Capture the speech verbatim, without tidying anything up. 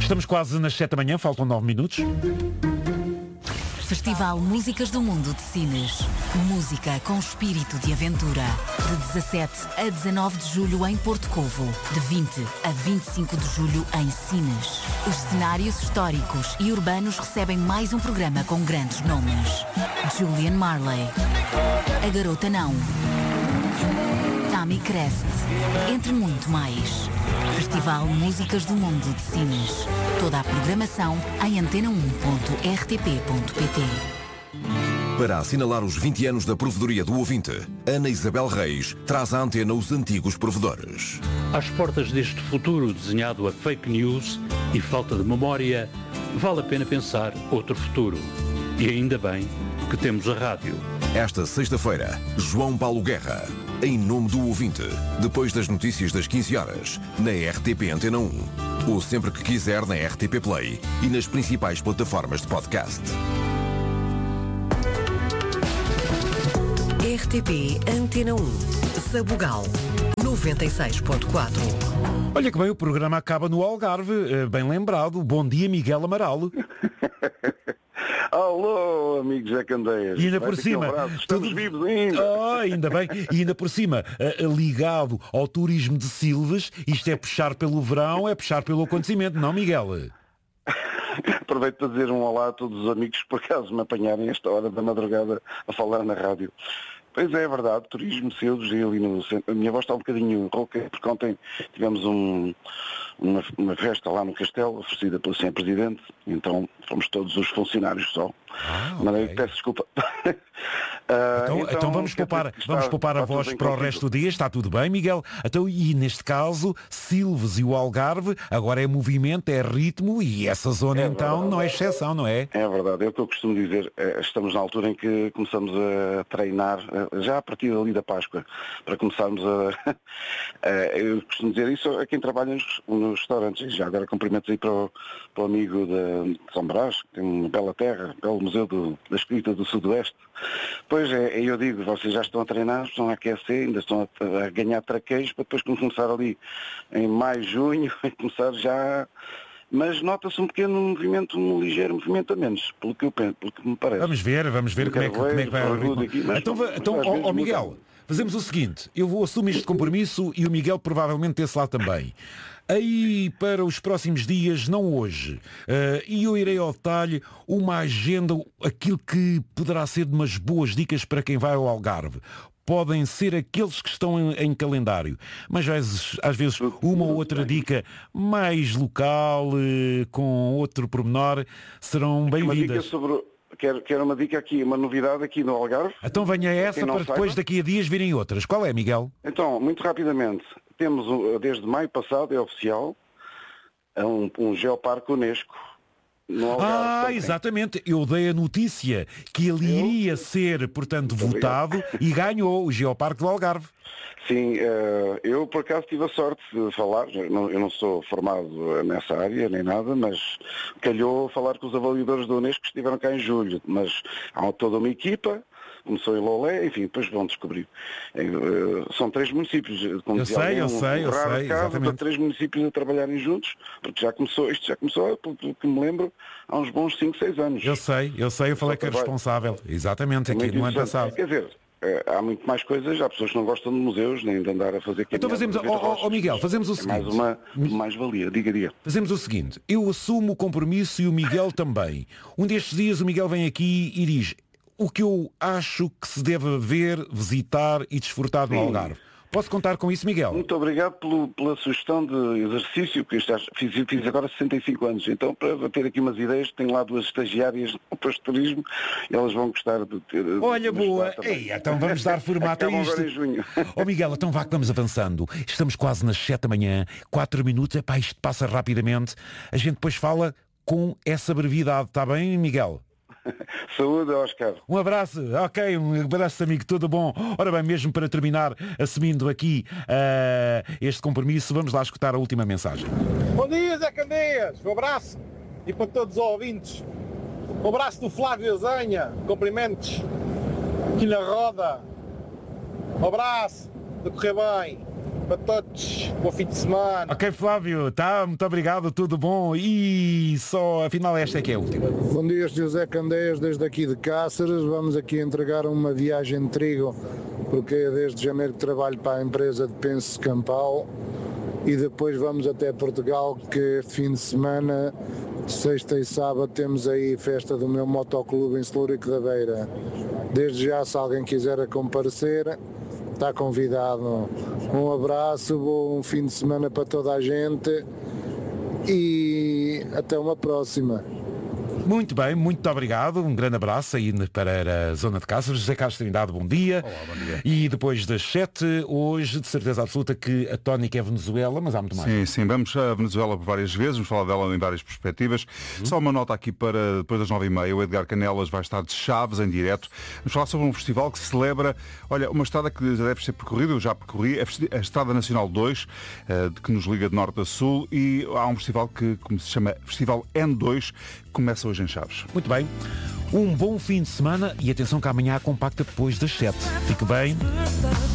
Estamos quase nas sete da manhã, faltam nove minutos. Festival Músicas do Mundo de Sines. Música com espírito de aventura. De dezassete a dezanove de julho em Porto Covo. De vinte a vinte e cinco de julho em Sines. Os cenários históricos e urbanos recebem mais um programa com grandes nomes. Julian Marley. A Garota Não. Tammy Crest. Entre muito mais. Festival Músicas do Mundo de Sines. Toda a programação em antena um ponto r t p ponto p t. Para assinalar os vinte anos da Provedoria do Ouvinte, Ana Isabel Reis traz à antena os antigos provedores. Às portas deste futuro desenhado a fake news e falta de memória, vale a pena pensar outro futuro. E ainda bem que temos a rádio. Esta sexta-feira, João Paulo Guerra, em nome do ouvinte, depois das notícias das quinze horas, na R T P Antena um. Ou sempre que quiser na R T P Play e nas principais plataformas de podcast. R T P Antena um. Sabugal. noventa e seis ponto quatro. Olha que bem, o programa acaba no Algarve. Bem lembrado. Bom dia, Miguel Amaral. Alô, amigos Zé Candeias. E ainda por cima, Um estamos tudo... vivos ainda. Oh, ainda bem. E ainda por cima, uh, ligado ao turismo de Silves, isto é puxar pelo verão, é puxar pelo acontecimento, não, Miguel? Aproveito para dizer um olá a todos os amigos que por acaso me apanharem esta hora da madrugada a falar na rádio. Pois é, é verdade, turismo, Silves e ali no centro. A minha voz está um bocadinho rouca, porque ontem tivemos um, uma, uma festa lá no Castelo, oferecida pelo senhor Presidente, então fomos todos os funcionários só. Ah, okay. Mas peço desculpa. uh, então, então, então vamos poupar, está, vamos poupar a voz para o resto do dia, está tudo bem, Miguel? Então, e neste caso, Silves e o Algarve, agora é movimento, é ritmo e essa zona é então verdade. Não é exceção, não é? É verdade, é o que eu costumo dizer, estamos na altura em que começamos a treinar, já a partir ali da Páscoa, para começarmos a... eu costumo dizer isso a quem trabalha nos, nos restaurantes, e já agora cumprimentos aí para o, para o amigo de São Brás, que tem uma bela terra, belo museu do, da escrita do Sudoeste. Pois é, eu digo, vocês já estão a treinar, estão a aquecer, ainda estão a, a ganhar traqueios, para depois começar ali em maio, junho, e começar já... Mas nota-se um pequeno movimento, um ligeiro movimento a menos, pelo que eu penso, pelo que me parece. Vamos ver, vamos ver como é, que, como é que vai... Aqui, mas, então, mas, então ó, ó Miguel, fazemos o seguinte, eu vou assumir este compromisso e o Miguel provavelmente esse lá também. Aí para os próximos dias, não hoje, uh, e eu irei ao detalhe uma agenda, aquilo que poderá ser de umas boas dicas para quem vai ao Algarve. Podem ser aqueles que estão em, em calendário, mas às vezes, às vezes uma ou outra dica mais local, eh, com outro pormenor, serão bem-vindas. Quero, quero uma dica aqui, uma novidade aqui no Algarve. Então venha essa para depois saiba. Daqui a dias virem outras. Qual é, Miguel? Então, muito rapidamente, temos desde maio passado, é oficial, um, um geoparque Unesco. No Algarve, ah, também. Exatamente. Eu dei a notícia que ele iria eu... ser, portanto, muito votado obrigado. E ganhou o Geoparque do Algarve. Sim, eu por acaso tive a sorte de falar, eu não sou formado nessa área nem nada, mas calhou falar com os avaliadores do Unesco que estiveram cá em julho, mas há toda uma equipa, começou em Lolé, enfim, depois vão descobrir. São três municípios, como eu dizia sei, alguém, eu um, sei, um eu raro sei, caso exatamente. de três municípios a trabalharem juntos, porque já começou, isto já começou, pelo que me lembro, há uns bons cinco, seis anos. Eu sei, eu sei, eu falei que é responsável, exatamente, aqui no ano passado. Quer dizer, há muito mais coisas, há pessoas que não gostam de museus, nem de andar a fazer... Então fazemos, ó oh, oh, Miguel, fazemos o seguinte... É mais uma mais-valia, diga, diga. Fazemos o seguinte, eu assumo o compromisso e o Miguel também. Um destes dias o Miguel vem aqui e diz o que eu acho que se deve ver, visitar e desfrutar no Algarve. Posso contar com isso, Miguel? Muito obrigado pelo, pela sugestão de exercício, que eu fiz, fiz agora sessenta e cinco anos, então para ter aqui umas ideias, tenho lá duas estagiárias no posto de turismo e elas vão gostar de ter... Olha, de boa! Ei, então vamos dar formato a isto. Agora em junho. Ó oh, Miguel, então vá que vamos avançando. Estamos quase nas sete da manhã, quatro minutos, epá, isto passa rapidamente. A gente depois fala com essa brevidade, está bem, Miguel? Saúde, Oscar. Um abraço, ok, um abraço, amigo, tudo bom. Ora bem, mesmo para terminar, assumindo aqui uh, este compromisso, vamos lá escutar a última mensagem. Bom dia, Zé Candeias, um abraço e para todos os ouvintes. Um abraço do Flávio Azanha, cumprimentos aqui na roda. Um abraço, de correr bem. para todos. Bom fim de semana. Ok, Flávio, tá, muito obrigado, tudo bom. E só, afinal, esta é que é a última. Bom dia, José Candeias, desde aqui de Cáceres. Vamos aqui entregar uma viagem de trigo, porque é desde janeiro que trabalho para a empresa de Penso Campal. E depois vamos até Portugal, que fim de semana, sexta e sábado, temos aí festa do meu motoclube em Celúrico da Beira. Desde já, se alguém quiser comparecer, está convidado. Um abraço, bom fim de semana para toda a gente e até uma próxima. Muito bem, muito obrigado. Um grande abraço aí para a zona de Cáceres. José Carlos Trindade, bom dia. Olá, bom dia. E depois das sete, hoje, de certeza absoluta que a tónica é Venezuela, mas há muito mais. Sim, sim, vamos a Venezuela por várias vezes, vamos falar dela em várias perspectivas. Uhum. Só uma nota aqui para depois das nove e meia, o Edgar Canelas vai estar de Chaves em direto. Vamos falar sobre um festival que celebra, olha, uma estrada que já deve ser percorrida, eu já percorri, a Estrada Nacional dois, que nos liga de norte a sul, e há um festival que, como se chama Festival N dois, começa hoje em Chaves. Muito bem. Um bom fim de semana e atenção que amanhã há compacta depois das sete. Fique bem.